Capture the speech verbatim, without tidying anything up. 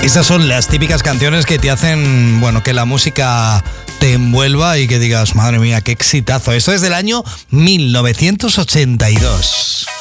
Esas son las típicas canciones que te hacen, bueno, que la música te envuelva y que digas, madre mía, qué exitazo. Esto es del año mil novecientos ochenta y dos.